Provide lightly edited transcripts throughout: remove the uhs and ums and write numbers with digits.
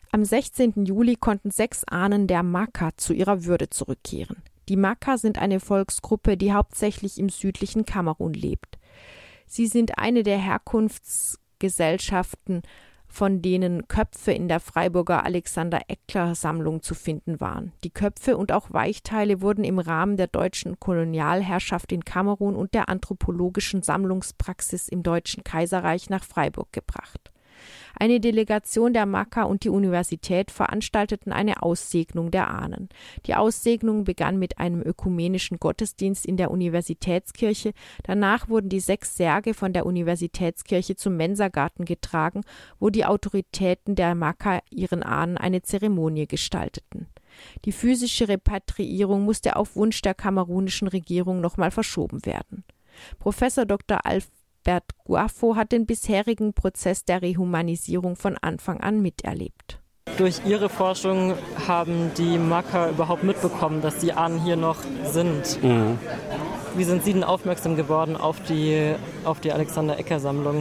Am 16. Juli konnten 6 Ahnen der Maka zu ihrer Würde zurückkehren. Die Maka sind eine Volksgruppe, die hauptsächlich im südlichen Kamerun lebt. Sie sind eine der Herkunftsgesellschaften, von denen Köpfe in der Freiburger Alexander-Eckler-Sammlung zu finden waren. Die Köpfe und auch Weichteile wurden im Rahmen der deutschen Kolonialherrschaft in Kamerun und der anthropologischen Sammlungspraxis im Deutschen Kaiserreich nach Freiburg gebracht. Eine Delegation der Maka und die Universität veranstalteten eine Aussegnung der Ahnen. Die Aussegnung begann mit einem ökumenischen Gottesdienst in der Universitätskirche. Danach wurden die 6 Särge von der Universitätskirche zum Mensagarten getragen, wo die Autoritäten der Maka ihren Ahnen eine Zeremonie gestalteten. Die physische Repatriierung musste auf Wunsch der kamerunischen Regierung nochmal verschoben werden. Professor Dr. Albert Guafo hat den bisherigen Prozess der Rehumanisierung von Anfang an miterlebt. Durch ihre Forschung haben die Maka überhaupt mitbekommen, dass die Ahnen hier noch sind. Mhm. Wie sind Sie denn aufmerksam geworden auf die Alexander-Ecker-Sammlung?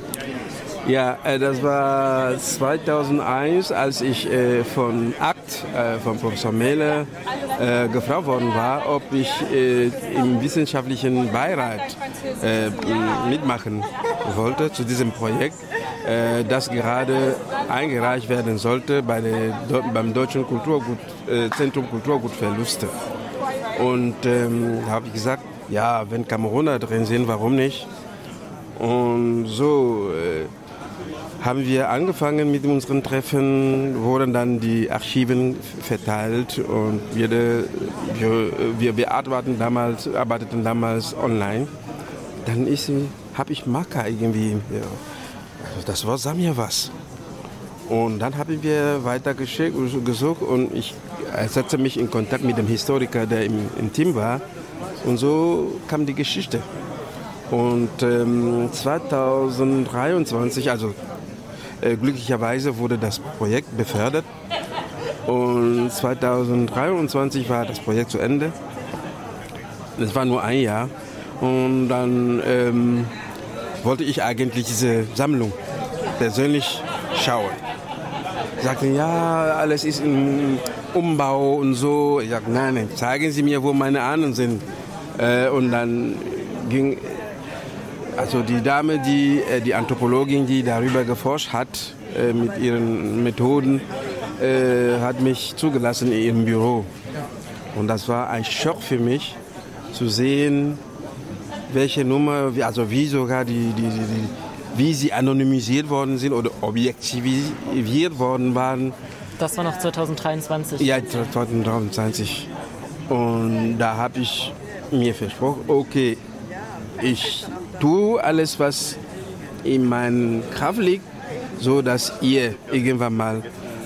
Ja, das war 2001, als ich von ACT, von Professor Mehle, gefragt worden war, ob ich im wissenschaftlichen Beirat mitmachen wollte zu diesem Projekt, das gerade eingereicht werden sollte beim Deutschen Zentrum Kulturgutverluste. Und da habe ich gesagt, ja, wenn Kameruner drin sind, warum nicht? Und so haben wir angefangen mit unseren Treffen, wurden dann die Archiven verteilt und wir arbeiteten damals online. Dann habe ich Maka irgendwie, ja, also das Wort sag mir was. Und dann haben wir weiter gesucht und ich setzte mich in Kontakt mit dem Historiker, der im Team war. Und so kam die Geschichte. Und 2023, also glücklicherweise wurde das Projekt befördert und 2023 war das Projekt zu Ende. Es war nur ein Jahr und dann wollte ich eigentlich diese Sammlung persönlich schauen. Ich sagte, ja, alles ist im Umbau und so. Ich sagte, nein, zeigen Sie mir, wo meine Ahnen sind. Und dann ging also die Dame, die Anthropologin, die darüber geforscht hat, mit ihren Methoden, hat mich zugelassen in ihrem Büro. Und das war ein Schock für mich, zu sehen, welche Nummer, also wie sogar wie sie anonymisiert worden sind oder objektiviert worden waren. Das war noch 2023? Ja, 2023. Und da habe ich mir versprochen, okay, ich tue alles, was in meiner Kraft liegt, so dass ihr irgendwann mal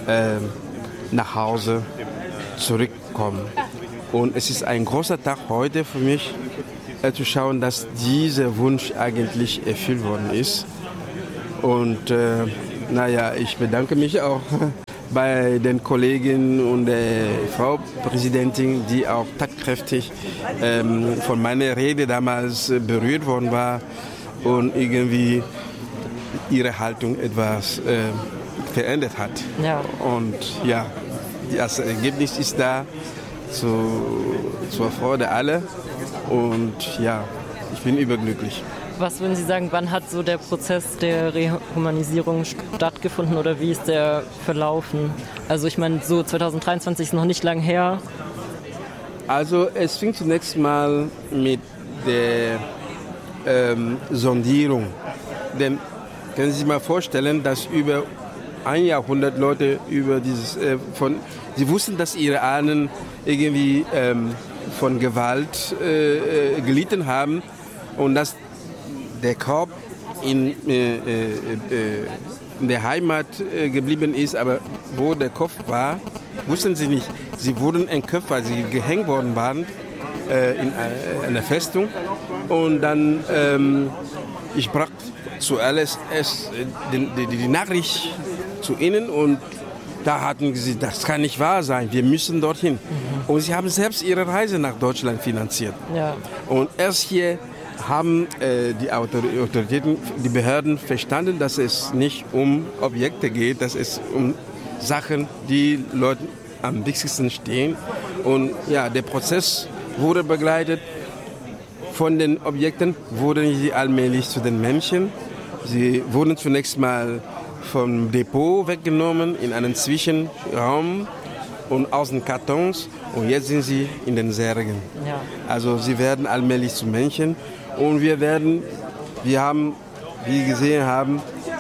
nach Hause zurückkommt. Und es ist ein großer Tag heute für mich, zu schauen, dass dieser Wunsch eigentlich erfüllt worden ist. Und ich bedanke mich auch bei den Kolleginnen und der Frau Präsidentin, die auch tatkräftig von meiner Rede damals berührt worden war und irgendwie ihre Haltung etwas verändert hat. Ja. Und ja, das Ergebnis ist da zur Freude aller und ja, ich bin überglücklich. Was würden Sie sagen, wann hat so der Prozess der Rehumanisierung stattgefunden oder wie ist der verlaufen? Also ich meine, so 2023 ist noch nicht lang her. Also es fing zunächst mal mit der Sondierung. Denn können Sie sich mal vorstellen, dass über ein Jahrhundert Leute über sie wussten, dass ihre Ahnen irgendwie von Gewalt gelitten haben und dass der Korb in der Heimat geblieben ist, aber wo der Kopf war, wussten sie nicht. Sie wurden entköpft, weil sie gehängt worden waren in einer Festung. Und dann, ich brachte zuerst die Nachricht zu ihnen und da hatten sie, das kann nicht wahr sein, wir müssen dorthin. Und sie haben selbst ihre Reise nach Deutschland finanziert. Ja. Und erst hier haben die Autoritäten, die Behörden verstanden, dass es nicht um Objekte geht, dass es um Sachen, die Leuten am wichtigsten stehen. Und ja, der Prozess wurde begleitet. Von den Objekten wurden sie allmählich zu den Menschen. Sie wurden zunächst mal vom Depot weggenommen in einen Zwischenraum und aus den Kartons. Und jetzt sind sie in den Särgen. Ja. Also sie werden allmählich zu Menschen. Und wir haben, wie Sie gesehen haben,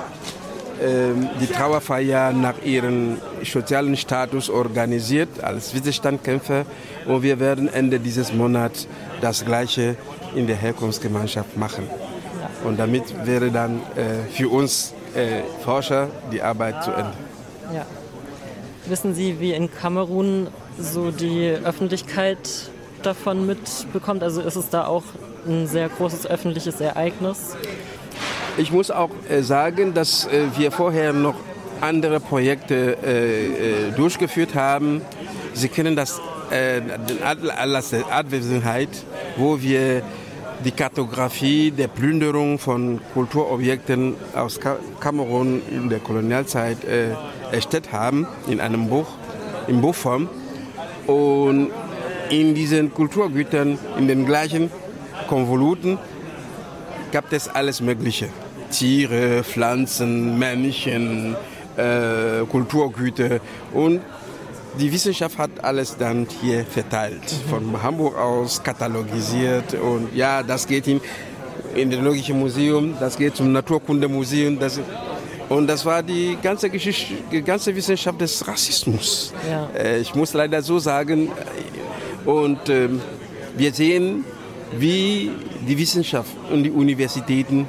die Trauerfeier nach ihrem sozialen Status organisiert als Widerstandskämpfer. Und wir werden Ende dieses Monats das Gleiche in der Herkunftsgemeinschaft machen. Und damit wäre dann für uns Forscher die Arbeit zu Ende. Ja. Wissen Sie, wie in Kamerun so die Öffentlichkeit davon mitbekommt? Also ist es da auch ein sehr großes öffentliches Ereignis? Ich muss auch sagen, dass wir vorher noch andere Projekte durchgeführt haben. Sie kennen das Atlas der Abwesenheit, wo wir die Kartografie der Plünderung von Kulturobjekten aus Kamerun in der Kolonialzeit erstellt haben, in einem Buch, in Buchform. Und in diesen Kulturgütern, in den gleichen Konvoluten, gab es alles Mögliche. Tiere, Pflanzen, Männchen, Kulturgüter. Und die Wissenschaft hat alles dann hier verteilt, von Hamburg aus katalogisiert. Und ja, das geht in das Ethnologische Museum, das geht zum Naturkundemuseum. Und das war die ganze Geschichte, die ganze Wissenschaft des Rassismus. Ja. Ich muss leider so sagen. Und wir sehen, wie die Wissenschaft und die Universitäten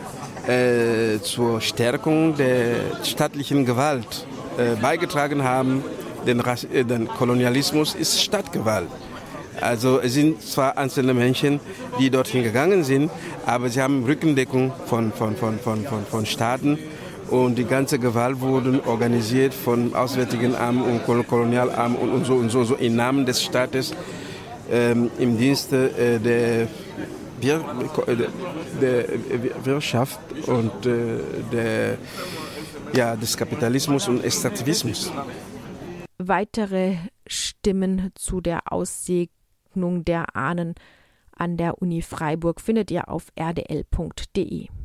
zur Stärkung der staatlichen Gewalt beigetragen haben. Denn Kolonialismus ist Staatsgewalt. Also es sind zwar einzelne Menschen, die dorthin gegangen sind, aber sie haben Rückendeckung von Staaten. Und die ganze Gewalt wurde organisiert von Auswärtigen Amt und Kolonialamt und so im Namen des Staates im Dienste der Wirtschaft und des Kapitalismus und Extraktivismus. Weitere Stimmen zu der Aussegnung der Ahnen an der Uni Freiburg findet ihr auf rdl.de.